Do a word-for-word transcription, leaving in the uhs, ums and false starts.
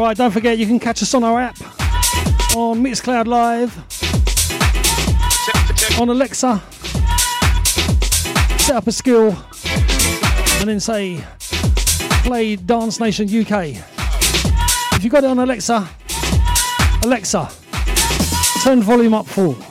Right, don't forget you can catch us on our app, on Mixcloud Live, on Alexa. Set up a skill and then say play Dance Nation U K. If you got it on Alexa, Alexa, turn volume up full.